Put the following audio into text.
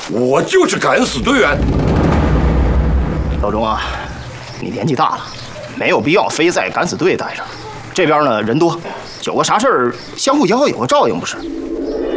我就是敢死队员。 老钟啊，你年纪大了，没有必要非在敢死队待着。这边呢人多，有个啥事儿相互交友个照应不是？